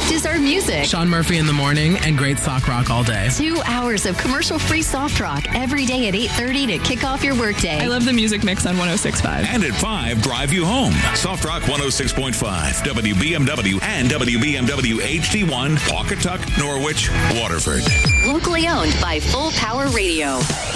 practice our music. Sean Murphy in the morning and great sock rock all day. 2 hours of commercial-free soft rock every day at 8:30 to kick off your workday. I love the music mix on 106.5. And at 5, drive you home. Soft Rock 106.5, WBMW and WBMW HD1, Pawcatuck, Norwich, Waterford. Locally owned by Full Power Radio.